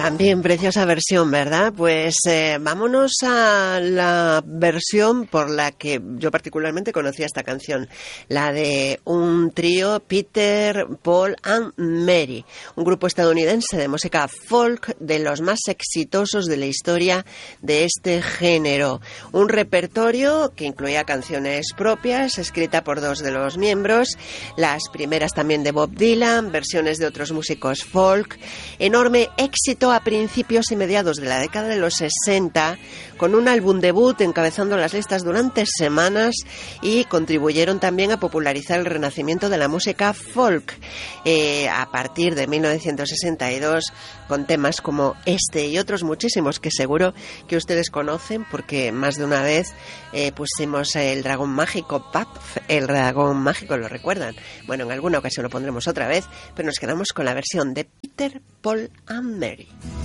También preciosa versión, ¿verdad? Pues vámonos a la versión por la que yo particularmente conocía esta canción, la de un trío, Peter, Paul and Mary, un grupo estadounidense de música folk de los más exitosos de la historia de este género. Un repertorio que incluía canciones propias, escrita por dos de los miembros, las primeras también de Bob Dylan, versiones de otros músicos folk, enorme éxito a principios y mediados de la década de los 60, con un álbum debut encabezando las listas durante semanas, y contribuyeron también a popularizar el renacimiento de la música folk a partir de 1962, con temas como este y otros muchísimos que seguro que ustedes conocen, porque más de una vez pusimos el dragón mágico, el dragón mágico, ¿lo recuerdan? Bueno, en alguna ocasión lo pondremos otra vez, pero nos quedamos con la versión de Peter, Paul and Mary.